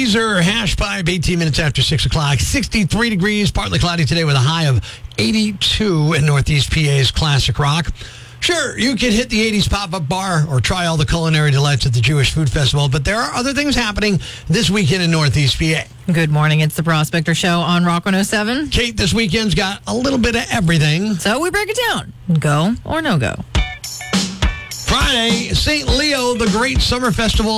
Weezer, Hash Pipe, 18 minutes after 6 o'clock. 63 degrees, partly cloudy today with a high of 82 in Northeast PA's Classic Rock. Sure, you can hit the 80s pop-up bar or try all the culinary delights at the Jewish Food Festival, but there are other things happening this weekend in Northeast PA. Good morning. It's the Prospector Show on Rock 107. Kate, this weekend's got a little bit of everything. So we break it down. Go or no go. Friday, St. Leo, the Great Summer Festival.